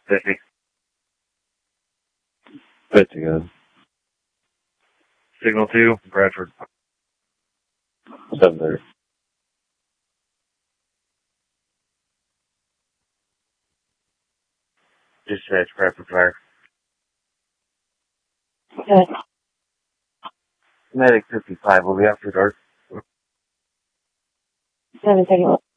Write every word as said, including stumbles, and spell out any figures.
fifty. fifty, good. Signal two, Bradford. seven thirty. Dispatch, Bradford Fire. Good. Medic fifty-five will be after dark. seven thirty-one.